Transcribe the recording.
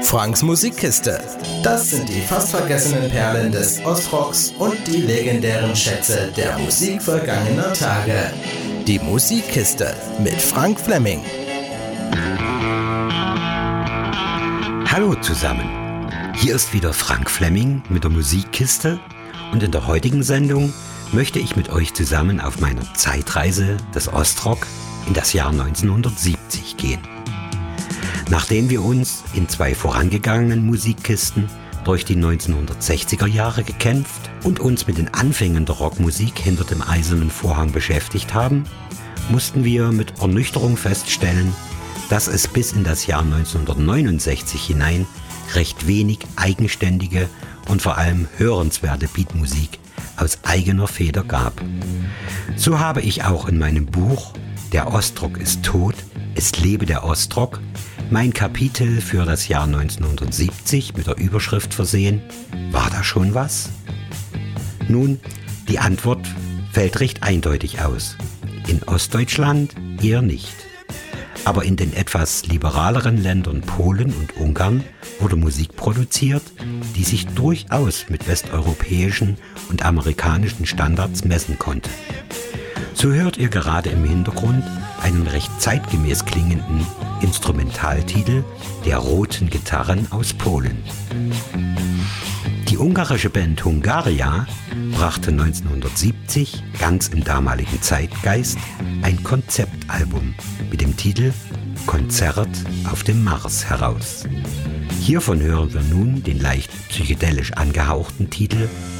Franks Musikkiste. Das sind die fast vergessenen Perlen des Ostrocks und die legendären Schätze der Musik vergangener Tage. Die Musikkiste mit Frank Fleming. Hallo zusammen, hier ist wieder Frank Fleming mit der Musikkiste und in der heutigen Sendung möchte ich mit euch zusammen auf meiner Zeitreise des Ostrock in das Jahr 1970 gehen. Nachdem wir uns in 2 vorangegangenen Musikkisten durch die 1960er Jahre gekämpft und uns mit den Anfängen der Rockmusik hinter dem eisernen Vorhang beschäftigt haben, mussten wir mit Ernüchterung feststellen, dass es bis in das Jahr 1969 hinein recht wenig eigenständige und vor allem hörenswerte Beatmusik aus eigener Feder gab. So habe ich auch in meinem Buch Der Ostrock ist tot, es lebe der Ostrock, mein Kapitel für das Jahr 1970 mit der Überschrift versehen: War da schon was? Nun, die Antwort fällt recht eindeutig aus. In Ostdeutschland eher nicht. Aber in den etwas liberaleren Ländern Polen und Ungarn wurde Musik produziert, die sich durchaus mit westeuropäischen und amerikanischen Standards messen konnte. So hört ihr gerade im Hintergrund einen recht zeitgemäß klingenden Instrumentaltitel der Roten Gitarren aus Polen. Die ungarische Band Hungaria brachte 1970 ganz im damaligen Zeitgeist ein Konzeptalbum mit dem Titel Konzert auf dem Mars heraus. Hiervon hören wir nun den leicht psychedelisch angehauchten Titel